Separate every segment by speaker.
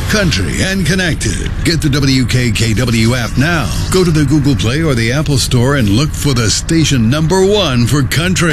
Speaker 1: country, and connected. Get the WKKW app now. Go to the Google Play or the Apple Store and look for the station #1 for country.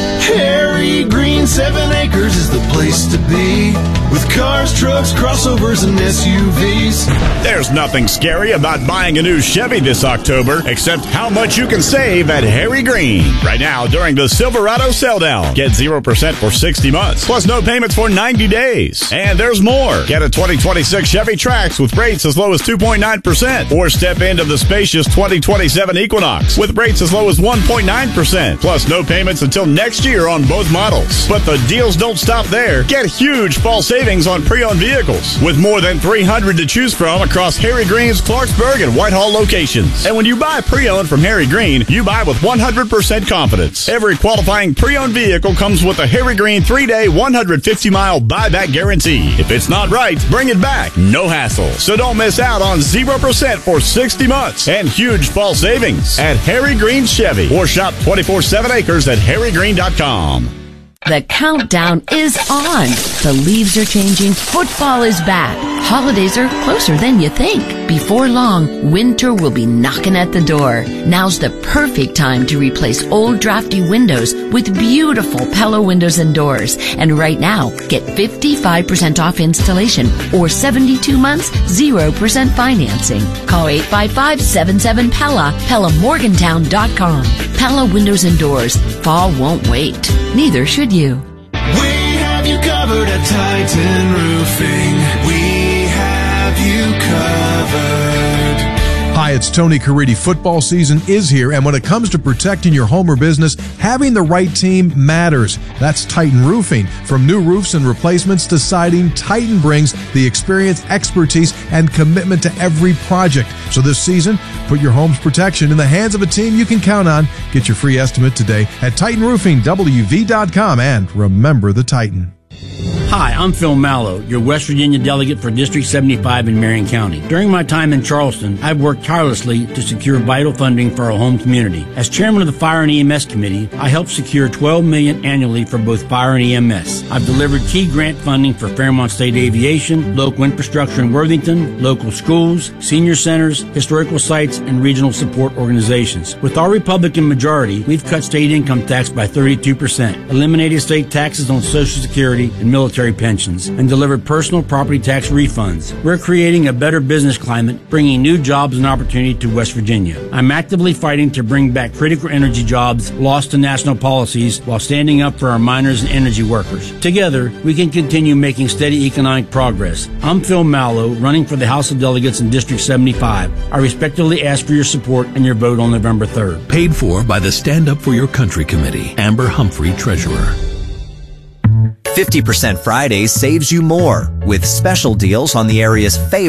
Speaker 2: Harry Green 7 Acres is the place to be, with cars, trucks, crossovers, and SUVs.
Speaker 3: There's nothing scary about buying a new Chevy this October, except how much you can save at Harry Green. Right now, during the Silverado sell-down, get 0% for 60 months, plus no payments for 90 days. And there's more. Get a 2026 Chevy Trax with rates as low as 2.9%, or step into the spacious 2027 Equinox with rates as low as 1.9%, plus no payments until next year on both models. But the deals don't stop there. Get huge fall savings on pre-owned vehicles with more than 300 to choose from across Harry Green's Clarksburg and Whitehall locations. And when you buy pre-owned from Harry Green, you buy with 100% confidence. Every qualifying pre-owned vehicle comes with a Harry Green 3-day, 150-mile buyback guarantee. If it's not right, bring it back. No hassle. So don't miss out on 0% for 60 months and huge fall savings at Harry Green Chevy, or shop 24/7 Acres at harrygreen.com.
Speaker 4: The countdown is on. The leaves are changing. Football is back. Holidays are closer than you think. Before long, winter will be knocking at the door. Now's the perfect time to replace old drafty windows with beautiful Pella windows and doors. And right now, get 55% off installation or 72 months, 0% financing. Call 855-77-PELLA, PellaMorgantown.com. Pella Windows and Doors. Fall won't wait. Neither should you.
Speaker 2: We have you covered at Titan Roofing. We have you covered.
Speaker 5: Hi, it's Tony Caridi. Football season is here, and when it comes to protecting your home or business, having the right team matters. That's Titan Roofing. From new roofs and replacements to siding, Titan brings the experience, expertise, and commitment to every project. So this season, put your home's protection in the hands of a team you can count on. Get your free estimate today at TitanRoofingWV.com, and remember the Titan.
Speaker 6: Hi, I'm Phil Mallow, your West Virginia delegate for District 75 in Marion County. During my time in Charleston, I've worked tirelessly to secure vital funding for our home community. As chairman of the Fire and EMS Committee, I helped secure $12 million annually for both fire and EMS. I've delivered key grant funding for Fairmont State Aviation, local infrastructure in Worthington, local schools, senior centers, historical sites, and regional support organizations. With our Republican majority, we've cut state income tax by 32%, eliminated state taxes on Social Security and military pensions, and delivered personal property tax refunds. We're creating a better business climate, bringing new jobs and opportunity to West Virginia. I'm actively fighting to bring back critical energy jobs lost to national policies while standing up for our miners and energy workers. Together, we can continue making steady economic progress. I'm Phil Mallow, running for the House of Delegates in District 75. I respectfully ask for your support and your vote on November 3rd.
Speaker 7: Paid for by the Stand Up for Your Country Committee. Amber Humphrey, Treasurer.
Speaker 8: 50% Fridays saves you more with special deals on the area's favorite